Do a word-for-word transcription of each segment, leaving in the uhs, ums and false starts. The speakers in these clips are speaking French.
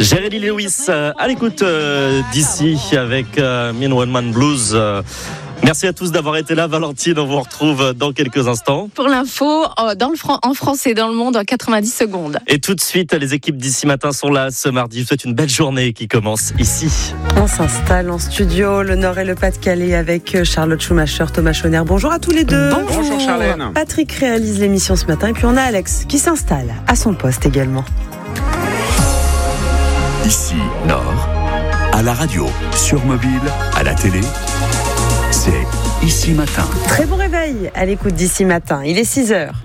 Jerry Lee Lewis euh, à l'écoute euh, d'ici avec euh, Me and One Man Blues. Euh, Merci à tous d'avoir été là. Valentine, on vous retrouve dans quelques instants. Pour l'info, dans le Fran- en France et dans le monde en quatre-vingt-dix secondes. Et tout de suite, les équipes d'ici matin sont là ce mardi. Je vous souhaite une belle journée qui commence ici. On s'installe en studio, le Nord et le Pas-de-Calais avec Charlotte Schumacher, Thomas Chonner. Bonjour à tous les deux. Bonjour, Bonjour Charlène. Patrick réalise l'émission ce matin et puis on a Alex qui s'installe à son poste également. Ici, Nord, à la radio, sur mobile, à la télé. C'est Ici Matin. Très bon réveil à l'écoute d'Ici Matin. Il est six heures.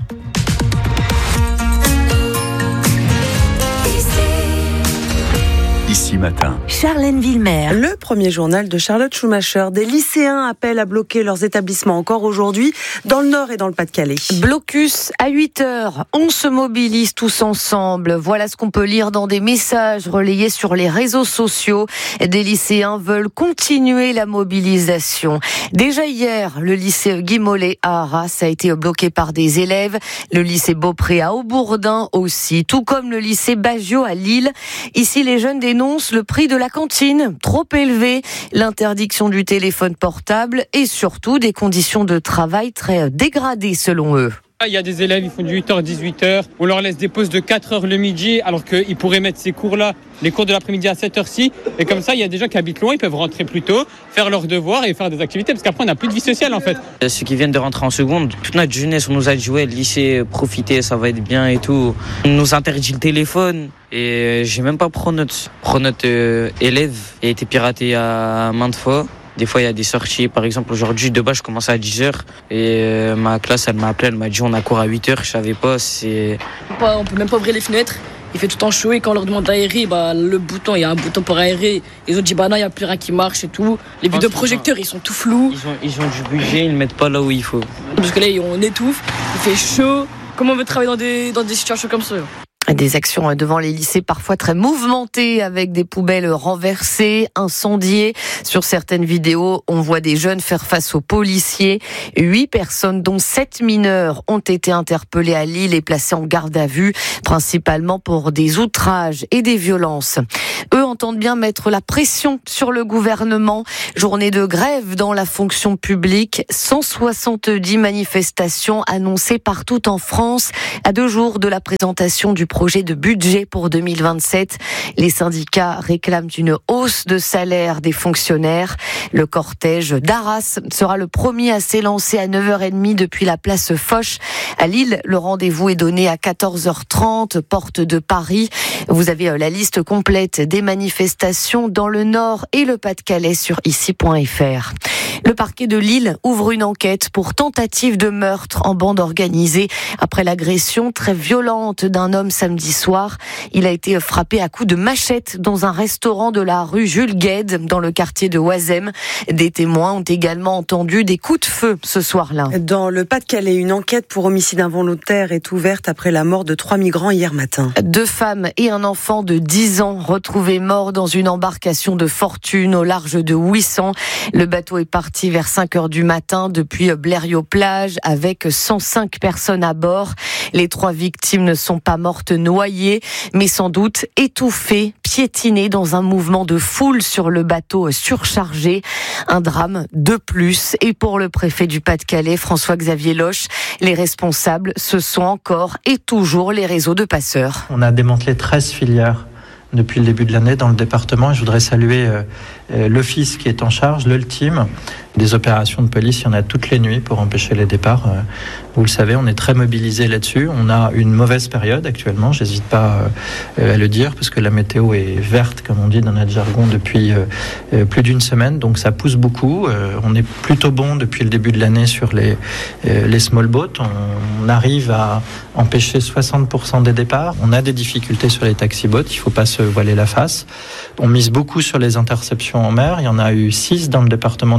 Ici Matin. Charlène Villemer. Le premier journal de Charlotte Schumacher. Des lycéens appellent à bloquer leurs établissements encore aujourd'hui dans le Nord et dans le Pas-de-Calais. Blocus à huit heures. On se mobilise tous ensemble. Voilà ce qu'on peut lire dans des messages relayés sur les réseaux sociaux. Des lycéens veulent continuer la mobilisation. Déjà hier, le lycée Guy Mollet à Arras a été bloqué par des élèves. Le lycée Beaupré à Aubourdin aussi. Tout comme le lycée Baggio à Lille. Ici, les jeunes dénoncent le prix de la cantine, trop élevé, l'interdiction du téléphone portable et surtout des conditions de travail très dégradées selon eux. Il y a des élèves, ils font du huit heures dix-huit heures. On leur laisse des pauses de quatre heures le midi, alors qu'ils pourraient mettre ces cours-là, les cours de l'après-midi à sept heures-ci. Et comme ça, il y a des gens qui habitent loin, ils peuvent rentrer plus tôt, faire leurs devoirs et faire des activités. Parce qu'après, on n'a plus de vie sociale, en fait. Ceux qui viennent de rentrer en seconde, toute notre jeunesse, on nous a dit, ouais, le lycée, profitez, ça va être bien et tout. On nous interdit le téléphone. Et j'ai même pas Pronote. Pronote euh, élève a été piraté à maintes fois. Des fois, il y a des sorties. Par exemple, aujourd'hui, de base, je commençais à dix heures. Et euh, ma classe, elle m'a appelé, elle m'a dit, on a cours à huit heures. Je savais pas, c'est... On peut même pas ouvrir les fenêtres. Il fait tout le temps chaud et quand on leur demande d'aérer, bah, le bouton, il y a un bouton pour aérer. Ils ont dit, bah non, il n'y a plus rien qui marche et tout. Les buts de projecteurs, ils sont tout flous. Ils ont, ils ont du budget, ils ne mettent pas là où il faut. Parce que là, on étouffe, il fait chaud. Comment on veut travailler dans des, dans des situations comme ça ? Des actions devant les lycées parfois très mouvementées avec des poubelles renversées, incendiées. Sur certaines vidéos, on voit des jeunes faire face aux policiers. Huit personnes, dont sept mineurs, ont été interpellées à Lille et placées en garde à vue, principalement pour des outrages et des violences. Eux entendent bien mettre la pression sur le gouvernement. Journée de grève dans la fonction publique. cent soixante-dix manifestations annoncées partout en France à deux jours de la présentation du projet de budget pour deux mille vingt-sept. Les syndicats réclament une hausse de salaire des fonctionnaires. Le cortège d'Arras sera le premier à s'élancer à neuf heures trente depuis la place Foch. À Lille, le rendez-vous est donné à quatorze heures trente, porte de Paris. Vous avez la liste complète des manifestations dans le Nord et le Pas-de-Calais sur ici point f r. Le parquet de Lille ouvre une enquête pour tentative de meurtre en bande organisée après l'agression très violente d'un homme samedi soir. Il a été frappé à coups de machette dans un restaurant de la rue Jules Guesde dans le quartier de Oisem. Des témoins ont également entendu des coups de feu ce soir-là. Dans le Pas-de-Calais, une enquête pour homicide involontaire est ouverte après la mort de trois migrants hier matin. Deux femmes et un enfant de dix ans retrouvés morts dans une embarcation de fortune au large de Ouessant. Le bateau est parti vers cinq heures du matin depuis Blériot-Plage avec cent cinq personnes à bord. Les trois victimes ne sont pas mortes noyées, mais sans doute étouffées, piétinées dans un mouvement de foule sur le bateau surchargé. Un drame de plus. Et pour le préfet du Pas-de-Calais, François-Xavier Loche, les responsables, ce sont encore et toujours les réseaux de passeurs. On a démantelé treize filières depuis le début de l'année dans le département. Je voudrais saluer euh, euh, l'office qui est en charge, le team. Des opérations de police, il y en a toutes les nuits pour empêcher les départs. Euh, vous le savez, on est très mobilisés là-dessus. On a une mauvaise période actuellement, j'hésite pas euh, à le dire, parce que la météo est verte, comme on dit dans notre jargon, depuis euh, euh, plus d'une semaine. Donc ça pousse beaucoup. Euh, on est plutôt bon depuis le début de l'année sur les, euh, les small boats. On, on arrive à empêcher soixante pour cent des départs. On a des difficultés sur les taxi-boats, il ne faut pas se voiler la face. On mise beaucoup sur les interceptions en mer. Il y en a eu six dans le département du Pas-de-Calais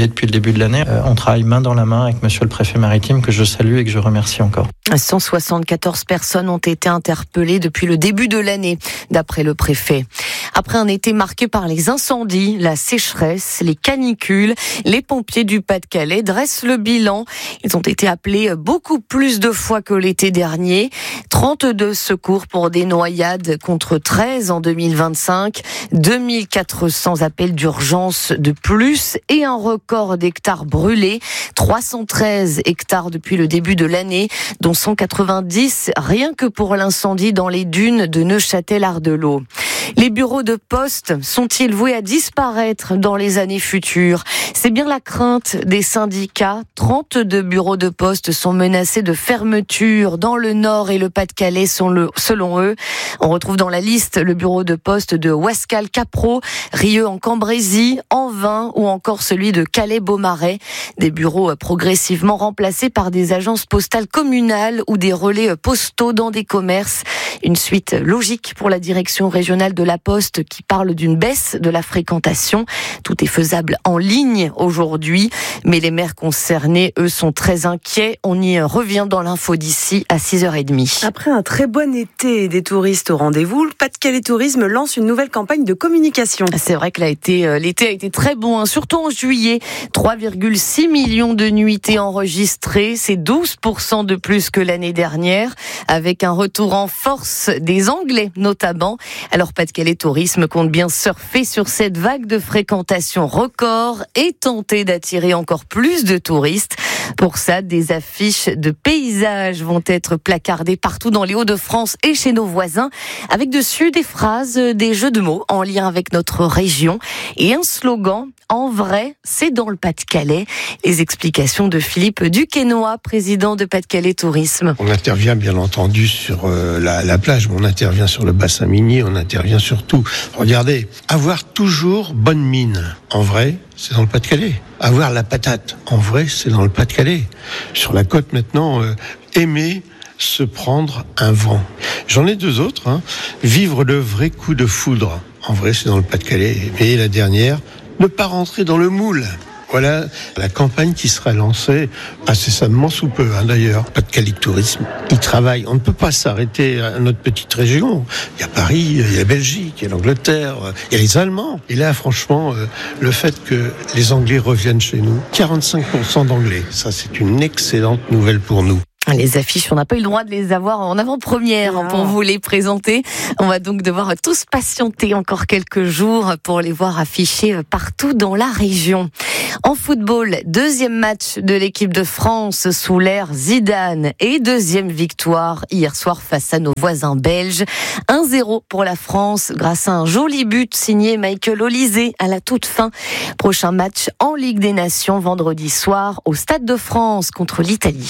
travaillé depuis le début de l'année. Euh, on travaille main dans la main avec monsieur le préfet maritime, que je salue et que je remercie encore. cent soixante-quatorze personnes ont été interpellées depuis le début de l'année, d'après le préfet. Après un été marqué par les incendies, la sécheresse, les canicules, les pompiers du Pas-de-Calais dressent le bilan. Ils ont été appelés beaucoup plus de fois que l'été dernier. trente-deux secours pour des noyades contre treize en deux mille vingt-cinq. deux mille quatre cents appels d'urgence de plus et un record d'hectares brûlés. trois cent treize hectares depuis le début de l'année, dont cent quatre-vingt-dix rien que pour l'incendie dans les dunes de Neuchâtel-Ardelot. Les bureaux de poste sont-ils voués à disparaître dans les années futures ? C'est bien la crainte des syndicats. trente-deux bureaux de poste sont menacés de fermeture dans le Nord et le Pas-de-Calais, selon eux. On retrouve dans la liste le bureau de poste de Ouascal-Capro, Rieux en Cambrésis, Envin ou encore celui de Calais-Beaumarais. Des bureaux progressivement remplacés par des agences postales communales ou des relais postaux dans des commerces. Une suite logique pour la direction régionale de la Poste qui parle d'une baisse de la fréquentation. Tout est faisable en ligne aujourd'hui, mais les maires concernés, eux, sont très inquiets. On y revient dans l'info d'ici à six heures trente. Après un très bon été et des touristes au rendez-vous, le Pas-de-Calais Tourisme lance une nouvelle campagne de communication. C'est vrai que l'été a été très bon, hein, surtout en juillet. trois virgule six millions de nuitées enregistrées, c'est douze pour cent de plus que l'année dernière, avec un retour en force des Anglais notamment. Alors Pas-de-Calais Tourisme compte bien surfer sur cette vague de fréquentation record et tenter d'attirer encore plus de touristes. Pour ça, des affiches de paysages vont être placardées partout dans les Hauts-de-France et chez nos voisins, avec dessus des phrases, des jeux de mots en lien avec notre région et un slogan « En vrai, c'est dans le Pas-de-Calais ». Les explications de Philippe Duquesnoy, président de Pas-de-Calais Tourisme. On intervient bien entendu sur euh, la, la plage, mais on intervient sur le bassin minier, on intervient sur tout. Regardez, avoir toujours bonne mine, en vrai, c'est dans le Pas-de-Calais. Avoir la patate, en vrai, c'est dans le Pas-de-Calais. Sur la côte maintenant, euh, aimer se prendre un vent. J'en ai deux autres. Hein. Vivre le vrai coup de foudre, en vrai, c'est dans le Pas-de-Calais. Et la dernière, ne pas rentrer dans le moule. Voilà la campagne qui sera lancée incessamment sous peu, hein, d'ailleurs. Pas-de-Calais Tourisme, ils travaillent. On ne peut pas s'arrêter à notre petite région. Il y a Paris, il y a la Belgique, il y a l'Angleterre, il y a les Allemands. Et là, franchement, euh, le fait que les Anglais reviennent chez nous, quarante-cinq pour cent d'Anglais, ça c'est une excellente nouvelle pour nous. Les affiches, on n'a pas eu le droit de les avoir en avant-première hein, pour vous les présenter. On va donc devoir tous patienter encore quelques jours pour les voir affichés partout dans la région. En football, deuxième match de l'équipe de France sous l'ère Zidane et deuxième victoire hier soir face à nos voisins belges. un zéro pour la France grâce à un joli but signé Michael Olise à la toute fin. Prochain match en Ligue des Nations vendredi soir au Stade de France contre l'Italie.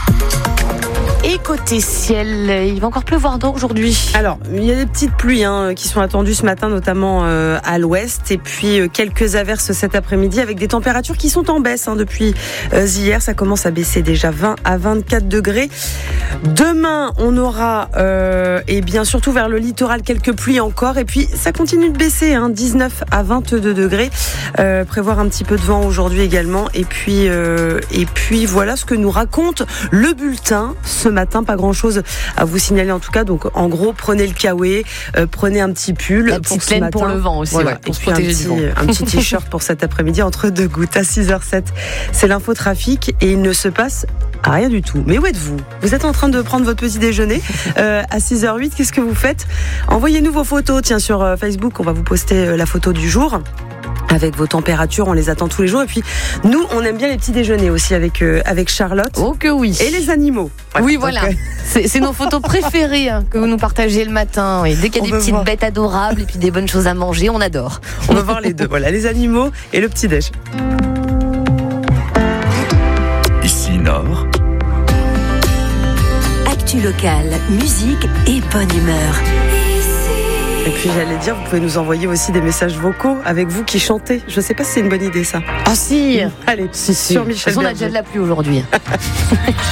Et côté ciel, il va encore pleuvoir d'eau aujourd'hui. Alors, il y a des petites pluies hein, qui sont attendues ce matin, notamment euh, à l'ouest. Et puis, euh, quelques averses cet après-midi avec des températures qui sont en baisse hein, depuis euh, hier. Ça commence à baisser déjà vingt à vingt-quatre degrés. Demain, on aura, euh, et bien surtout vers le littoral, quelques pluies encore. Et puis, ça continue de baisser, hein, dix-neuf à vingt-deux degrés. Euh, prévoir un petit peu de vent aujourd'hui également. Et puis, euh, et puis voilà ce que nous raconte le bulletin ce matin. Pas grand chose à vous signaler en tout cas. Donc en gros, prenez le kawaii, euh, prenez un petit pull. La petite laine pour le vent aussi, voilà, ouais, pour se protéger du vent. Un petit t-shirt pour cet après-midi entre deux gouttes à six heures zéro sept. C'est l'infotrafic et il ne se passe rien du tout. Mais où êtes-vous ? Vous êtes en train de prendre votre petit déjeuner euh, à six heures zéro huit. Qu'est-ce que vous faites ? Envoyez-nous vos photos. Tiens, sur euh, Facebook, on va vous poster la photo du jour. Avec vos températures, on les attend tous les jours. Et puis, nous, on aime bien les petits déjeuners aussi avec, euh, avec Charlotte. Oh que oui. Et les animaux. Voilà. Oui, voilà. Donc, euh... c'est, c'est nos photos préférées hein, que vous nous partagez le matin. Et dès qu'il y a on des petites voir. bêtes adorables et puis des bonnes choses à manger, on adore. On veut voir les deux. Voilà, les animaux et le petit déj. Ici Nord. Actu locale, musique et bonne humeur. Et puis j'allais dire, vous pouvez nous envoyer aussi des messages vocaux avec vous qui chantez. Je ne sais pas si c'est une bonne idée ça. Ah si. Allez, si, si. Sur Michel Berger. On a déjà de la pluie aujourd'hui.